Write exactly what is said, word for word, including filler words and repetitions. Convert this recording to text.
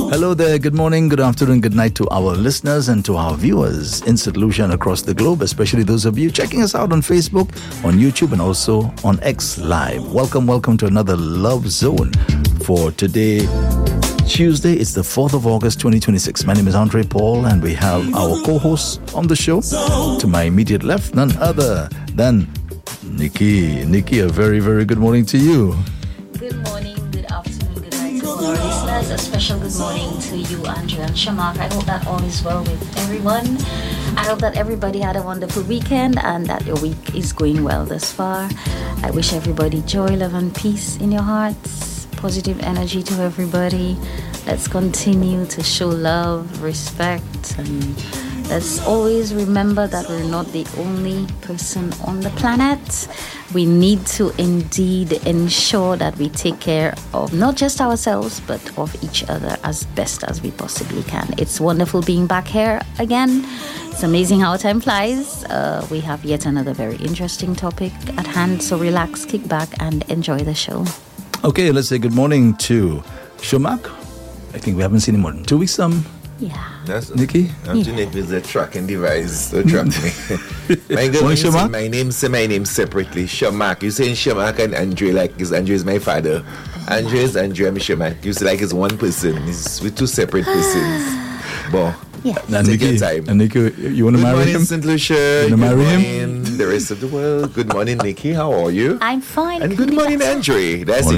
Hello there, good morning, good afternoon, good night to our listeners and to our viewers in Saint Lucia and across the globe, especially those of you checking us out on Facebook, on YouTube, and also on X Live. Welcome, welcome to another Love Zone for today, Tuesday. It's the fourth of August, twenty twenty-six. My name is Andre Paul, and we have our co-host on the show. To my immediate left, none other than Nikki. Nikki, a very, very good morning to you. Good morning, good afternoon, good night to all our listeners. A special good morning to you, Andrew and Shamak. I hope that all is well with everyone. I hope that everybody had a wonderful weekend and that your week is going well thus far. I wish everybody joy, love, and peace in your hearts. Positive energy to everybody. Let's continue to show love, respect, and let's always remember that we're not the only person on the planet. We need to indeed ensure that we take care of not just ourselves, but of each other as best as we possibly can. It's wonderful being back here again. It's amazing how time flies. Uh, we have yet another very interesting topic at hand, so relax, kick back, and enjoy the show. Okay, let's say good morning to Shamak. I think we haven't seen him in two weeks. Um, Yeah. That's Nikki? I'm doing it with the tracking device to track me. My good Morning, Shamak. my name, say my name separately. Shamak. You saying Shamak and Andre like is Andre is my father. Andre is Andre and Shamak. You say like it's one person. It's with two separate persons. But Yeah. and take Nikki, your time. and Nikki, you want to Good marry morning, him? Saint Lucia. You Good wanna marry him? morning, the rest of the world. Good morning, Nikki. How are you? I'm fine. And Could good be morning, better. Andre. That's Morning.